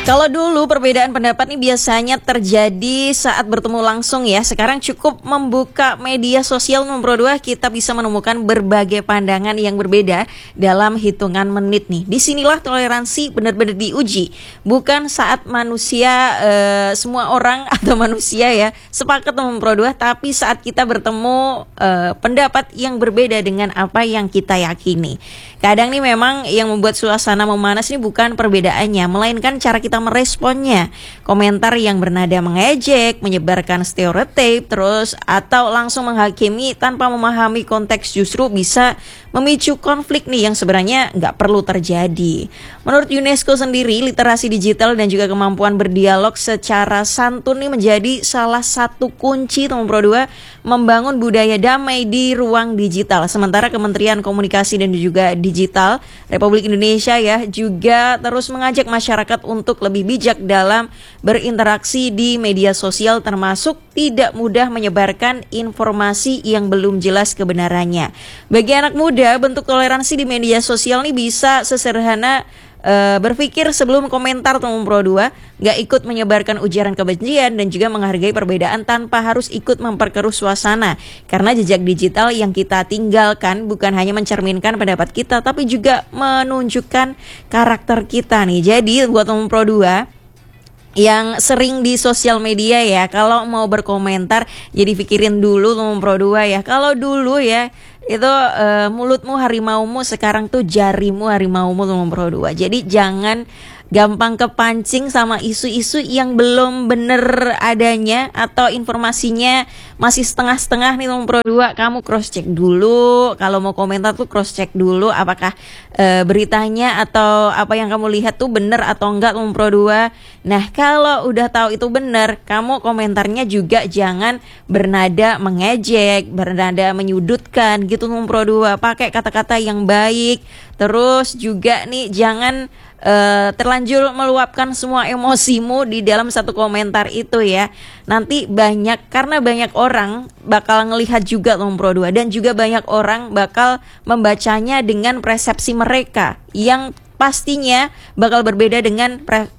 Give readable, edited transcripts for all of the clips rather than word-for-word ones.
Kalau dulu perbedaan pendapat nih biasanya terjadi saat bertemu langsung ya. Sekarang cukup membuka media sosial nomor 2, kita bisa menemukan berbagai pandangan yang berbeda dalam hitungan menit nih. Disinilah toleransi benar-benar diuji. Bukan saat manusia, semua orang atau manusia ya sepakat nomor 2, tapi saat kita bertemu pendapat yang berbeda dengan apa yang kita yakini. Kadang nih memang yang membuat suasana memanas ini bukan perbedaannya, melainkan cara kita meresponnya. Komentar yang bernada mengejek, menyebarkan stereotip, terus atau langsung menghakimi tanpa memahami konteks justru bisa memicu konflik nih yang sebenarnya nggak perlu terjadi. Menurut UNESCO sendiri, literasi digital dan juga kemampuan berdialog secara santun nih menjadi salah satu kunci nomor 2 membangun budaya damai di ruang digital. Sementara Kementerian Komunikasi dan juga Digital Republik Indonesia ya juga terus mengajak masyarakat untuk lebih bijak dalam berinteraksi di media sosial, termasuk tidak mudah menyebarkan informasi yang belum jelas kebenarannya. Bagi anak muda, bentuk toleransi di media sosial nih bisa sesederhana berpikir sebelum komentar nomor 2, gak ikut menyebarkan ujaran kebencian dan juga menghargai perbedaan tanpa harus ikut memperkeruh suasana. Karena jejak digital yang kita tinggalkan bukan hanya mencerminkan pendapat kita, tapi juga menunjukkan karakter kita nih. Jadi buat nomor 2 yang sering di sosial media ya, kalau mau berkomentar jadi pikirin dulu nomor 2 ya. Kalau dulu ya itu mulutmu harimaumu, sekarang tuh jarimu harimaumu nomor 2. Jadi jangan gampang kepancing sama isu-isu yang belum bener adanya atau informasinya masih setengah-setengah nih nomor 2. Kamu cross check dulu, kalau mau komentar tuh cross check dulu apakah beritanya atau apa yang kamu lihat tuh bener atau enggak nomor 2. Nah kalau udah tahu itu bener, kamu komentarnya juga jangan bernada mengejek, bernada menyudutkan gitu nomor 2. Pakai kata-kata yang baik. Terus juga nih jangan terlanjur meluapkan semua emosimu di dalam satu komentar itu ya. Nanti karena banyak orang bakal ngelihat juga nomor 2, dan juga banyak orang bakal membacanya dengan persepsi mereka yang pastinya bakal berbeda dengan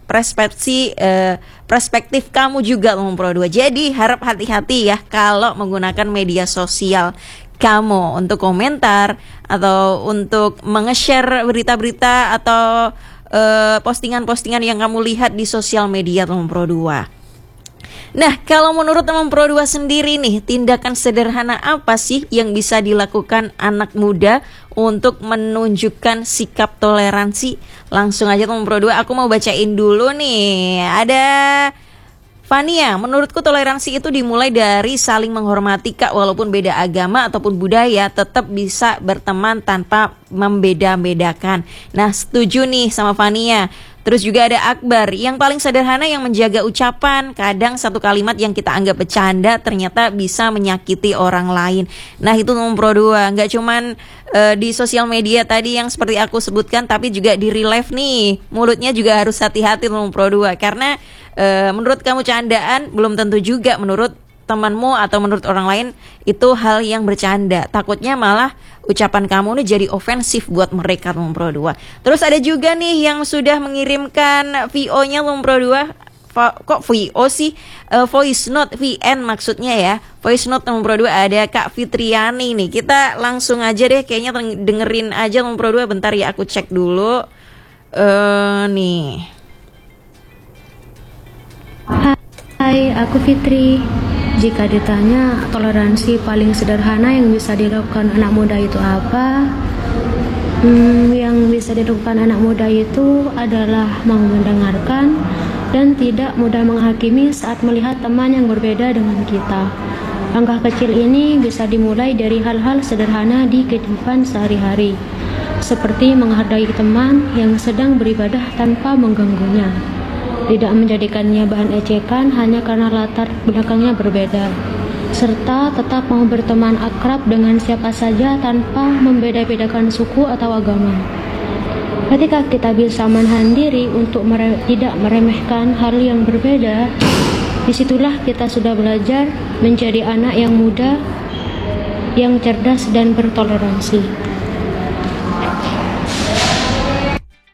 perspektif kamu juga nomor 2. Jadi harap hati-hati ya kalau menggunakan media sosial kamu untuk komentar atau untuk menge-share berita-berita atau postingan-postingan yang kamu lihat di sosial media nomor 2. Nah, kalau menurut nomor 2 sendiri nih, tindakan sederhana apa sih yang bisa dilakukan anak muda untuk menunjukkan sikap toleransi? Langsung aja nomor 2, aku mau bacain dulu nih. Ada Fania, menurutku toleransi itu dimulai dari saling menghormati Kak, walaupun beda agama ataupun budaya tetap bisa berteman tanpa membeda-bedakan. Nah setuju nih sama Fania. Terus juga ada Akbar, yang paling sederhana yang menjaga ucapan. Kadang satu kalimat yang kita anggap bercanda ternyata bisa menyakiti orang lain. Nah itu nomor 2, gak cuman di sosial media tadi yang seperti aku sebutkan, tapi juga di real life nih. Mulutnya juga harus hati-hati nomor 2, karena menurut kamu candaan belum tentu juga menurut temanmu atau menurut orang lain itu hal yang bercanda. Takutnya malah ucapan kamu nih jadi ofensif buat mereka nomor 2. Terus ada juga nih yang sudah mengirimkan VO-nya nomor 2. Kok VO sih? Voice note, VN maksudnya ya. Voice note nomor 2 ada Kak Fitriani nih. Kita langsung aja deh kayaknya dengerin aja nomor 2. Bentar ya aku cek dulu. Nih. Hai, aku Fitri. Jika ditanya toleransi paling sederhana yang bisa dilakukan anak muda itu apa? Yang bisa dilakukan anak muda itu adalah mau mendengarkan dan tidak mudah menghakimi saat melihat teman yang berbeda dengan kita. Langkah kecil ini bisa dimulai dari hal-hal sederhana di kehidupan sehari-hari, seperti menghargai teman yang sedang beribadah tanpa mengganggunya. Tidak menjadikannya bahan ejekan hanya karena latar belakangnya berbeda, serta tetap mau berteman akrab dengan siapa saja tanpa membeda-bedakan suku atau agama. Ketika kita bisa menahan diri untuk tidak meremehkan hal yang berbeda, disitulah kita sudah belajar menjadi anak yang muda, yang cerdas dan bertoleransi.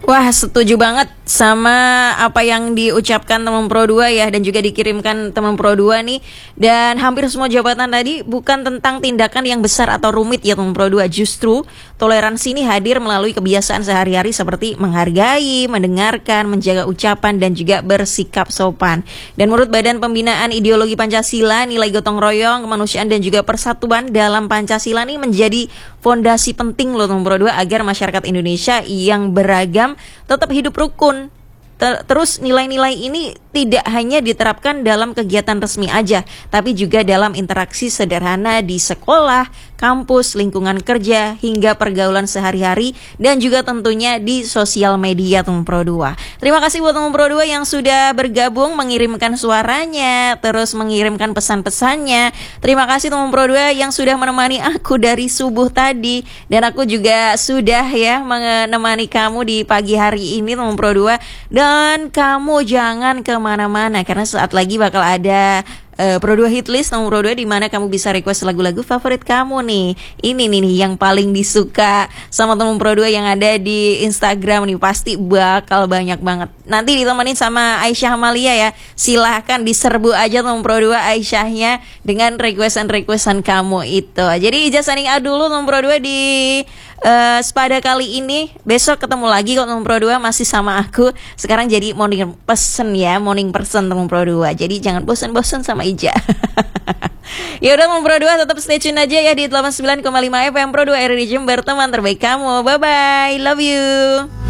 Wah, setuju banget sama apa yang diucapkan teman Pro 2 ya, dan juga dikirimkan teman Pro 2 nih. Dan hampir semua jabatan tadi bukan tentang tindakan yang besar atau rumit ya teman Pro 2. Justru toleransi ini hadir melalui kebiasaan sehari-hari seperti menghargai, mendengarkan, menjaga ucapan, dan juga bersikap sopan. Dan menurut Badan Pembinaan Ideologi Pancasila, nilai gotong royong, kemanusiaan, dan juga persatuan dalam Pancasila ini menjadi fondasi penting loh teman Pro 2 agar masyarakat Indonesia yang beragam tetap hidup rukun. Terus nilai-nilai ini tidak hanya diterapkan dalam kegiatan resmi aja, tapi juga dalam interaksi sederhana di sekolah, kampus, lingkungan kerja, hingga pergaulan sehari-hari, dan juga tentunya di sosial media teman Pro 2. Terima kasih buat teman Pro 2 yang sudah bergabung, mengirimkan suaranya, terus mengirimkan pesan-pesannya. Terima kasih teman Pro 2 yang sudah menemani aku dari subuh tadi, dan aku juga sudah ya menemani kamu di pagi hari ini teman Pro 2. Dan kamu jangan kemana-mana, karena saat lagi bakal ada Pro 2 Hitlist nomor Pro 2 di mana kamu bisa request lagu-lagu favorit kamu nih. Ini nih yang paling disuka sama teman Pro 2 yang ada di Instagram nih, pasti bakal banyak banget. Nanti ditemenin sama Aisyah Amalia ya. Silahkan diserbu aja teman Pro 2 Aisyahnya dengan requestan kamu itu. Jadi ijazah signing out dulu teman Pro 2 di Sepada kali ini. Besok ketemu lagi kok teman Pro 2 masih sama aku. Sekarang jadi morning person teman Pro 2. Jadi jangan bosan-bosan sama Ija. Ya udah teman Pro 2, tetap stay tune aja ya di 89,5 FM Pro 2 RRI Jember, teman terbaik kamu. Bye bye, love you.